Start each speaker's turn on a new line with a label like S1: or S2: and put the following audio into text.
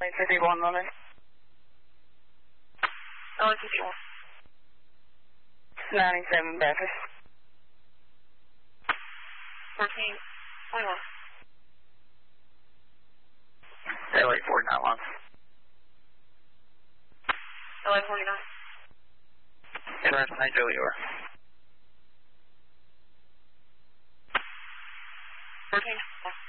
S1: LA51 London.
S2: LA51.
S1: 97 Memphis.
S2: 1421.
S1: LA49
S2: LA49.
S1: Interesting, St. Juliet.
S2: 1421.